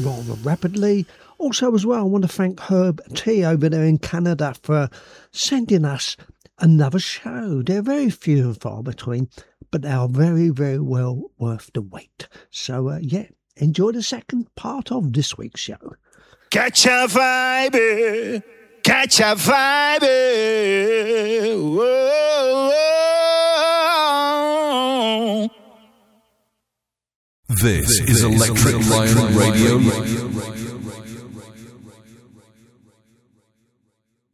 rather rapidly. Also, as well, I want to thank Herb T over there in Canada for sending us another show. They're very few and far between, but they are very, very well worth the wait. So, enjoy the second part of this week's show. Catch a vibe, catch a vibe. Whoa. This is Electric Lion Radio.